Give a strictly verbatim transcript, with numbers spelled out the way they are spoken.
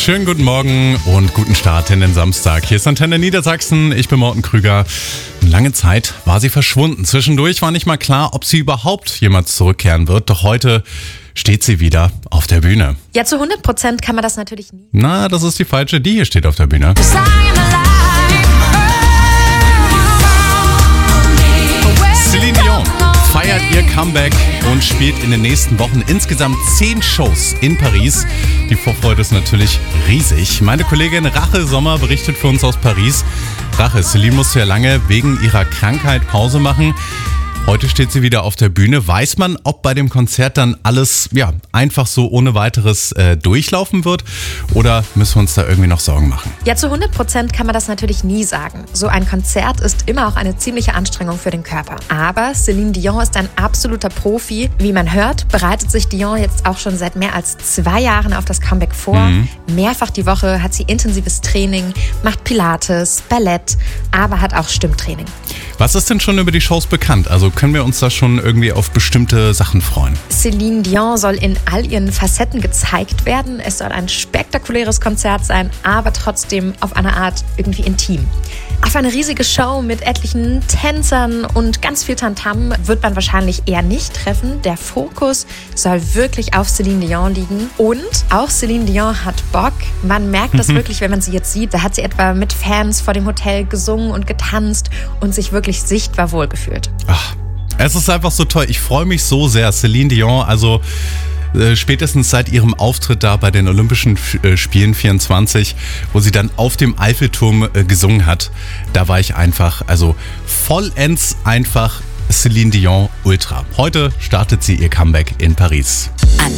Schönen guten Morgen und guten Start in den Samstag. Hier ist Antenne Niedersachsen, ich bin Morten Krüger. Lange Zeit war sie verschwunden. Zwischendurch war nicht mal klar, ob sie überhaupt jemals zurückkehren wird. Doch heute steht sie wieder auf der Bühne. Ja, zu hundert Prozent kann man das natürlich nie. Na, das ist die falsche. Die hier steht auf der Bühne. Celine Dion feiert ihr Comeback und spielt in den nächsten Wochen insgesamt zehn Shows in Paris. Die Vorfreude ist natürlich riesig. Meine Kollegin Rachel Sommer berichtet für uns aus Paris. Rachel, Celine musste ja lange wegen ihrer Krankheit Pause machen. Heute steht sie wieder auf der Bühne. Weiß man, ob bei dem Konzert dann alles ja einfach so ohne weiteres äh, durchlaufen wird? Oder müssen wir uns da irgendwie noch Sorgen machen? Ja, zu hundert Prozent kann man das natürlich nie sagen. So ein Konzert ist immer auch eine ziemliche Anstrengung für den Körper. Aber Celine Dion ist ein absoluter Profi. Wie man hört, bereitet sich Dion jetzt auch schon seit mehr als zwei Jahren auf das Comeback vor. Mhm. Mehrfach die Woche hat sie intensives Training, macht Pilates, Ballett, aber hat auch Stimmtraining. Was ist denn schon über die Shows bekannt? Also können wir uns da schon irgendwie auf bestimmte Sachen freuen? Celine Dion soll in all ihren Facetten gezeigt werden. Es soll ein spektakuläres Konzert sein, aber trotzdem auf eine Art irgendwie intim. Auf eine riesige Show mit etlichen Tänzern und ganz viel Tamtam wird man wahrscheinlich eher nicht treffen. Der Fokus soll wirklich auf Celine Dion liegen. Und auch Celine Dion hat Bock. Man merkt das wirklich, wenn man sie jetzt sieht. Da hat sie etwa mit Fans vor dem Hotel gesungen und getanzt und sich wirklich sichtbar wohlgefühlt. Ach, es ist einfach so toll. Ich freue mich so sehr. Celine Dion, also äh, spätestens seit ihrem Auftritt da bei den Olympischen äh, Spielen vierundzwanzig, wo sie dann auf dem Eiffelturm äh, gesungen hat, da war ich einfach, also vollends einfach Celine Dion Ultra. Heute startet sie ihr Comeback in Paris.